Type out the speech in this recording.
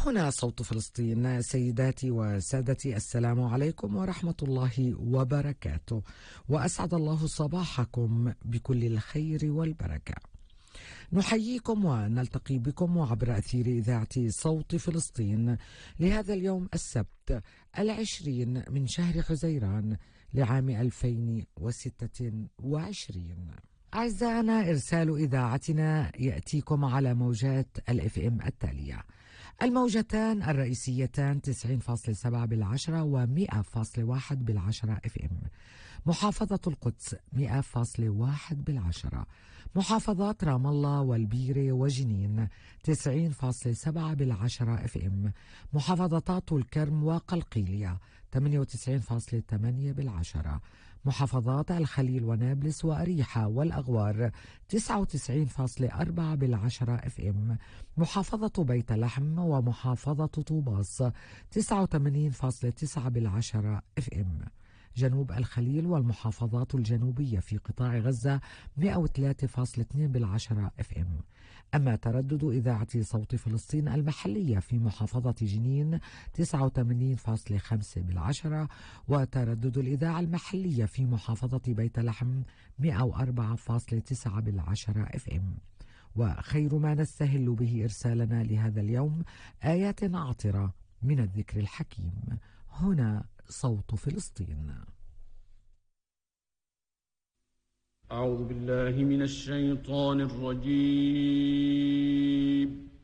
هنا صوت فلسطين. سيداتي وسادتي، السلام عليكم ورحمة الله وبركاته، وأسعد الله صباحكم بكل الخير والبركة. نحييكم ونلتقي بكم عبر أثير إذاعة صوت فلسطين لهذا اليوم السبت 20 من شهر حزيران لعام 2026. أعزائنا، إرسال إذاعتنا يأتيكم على موجات الFM التالية: الموجتان الرئيسيتان 90.7 بالعشرة و100.1 بالعشرة FM. محافظة القدس 100.1 بالعشرة. محافظات رام الله والبيرة وجنين 90.7 بالعشرة FM. محافظات الكرم وقلقيلية 98.8 بالعشرة. محافظات الخليل ونابلس وأريحة والأغوار 99.4 بالعشرة FM. محافظة بيت لحم ومحافظة طوباس 89.9 بالعشرة FM. جنوب الخليل والمحافظات الجنوبية في قطاع غزة 103.2 بالعشرة FM. أما تردد إذاعة صوت فلسطين المحلية في محافظة جنين 89.5 بالعشرة، وتردد الإذاعة المحلية في محافظة بيت لحم 104.9 بالعشرة FM. وخير ما نستهل به إرسالنا لهذا اليوم آيات عطرة من الذكر الحكيم. هنا صوت فلسطين. أعوذ بالله من الشيطان الرجيم.